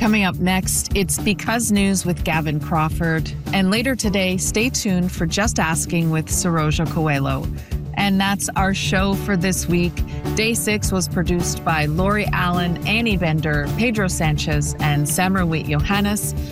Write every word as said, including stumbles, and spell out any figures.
Coming up next, it's Because News with Gavin Crawford. And later today, stay tuned for Just Asking with Saroja Coelho. And that's our show for this week. Day six was produced by Lori Allen, Annie Bender, Pedro Sanchez, and Samrawit Johannes.